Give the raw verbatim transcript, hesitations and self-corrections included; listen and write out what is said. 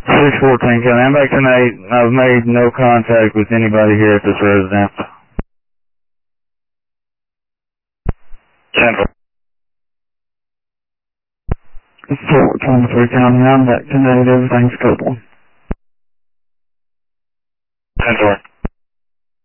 six fourteen County. I'm back tonight. I've made no contact with anybody here at this residence. Central. four twenty-three County. I'm back tonight. Everything's good. Central.